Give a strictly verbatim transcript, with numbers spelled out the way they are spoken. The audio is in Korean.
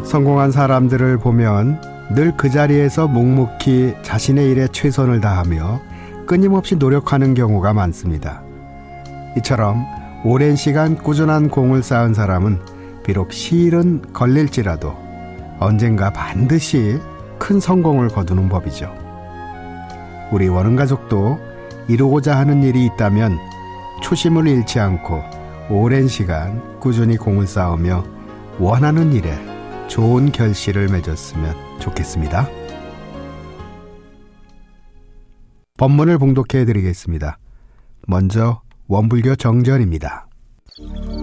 성공한 사람들을 보면 늘 그 자리에서 묵묵히 자신의 일에 최선을 다하며 끊임없이 노력하는 경우가 많습니다. 이처럼 오랜 시간 꾸준한 공을 쌓은 사람은 비록 시일은 걸릴지라도 언젠가 반드시 큰 성공을 거두는 법이죠. 우리 원흥가족도 이루고자 하는 일이 있다면 초심을 잃지 않고 오랜 시간 꾸준히 공을 쌓으며 원하는 일에 좋은 결실을 맺었으면 좋겠습니다. 법문을 봉독해 드리겠습니다. 먼저 원불교 정전입니다.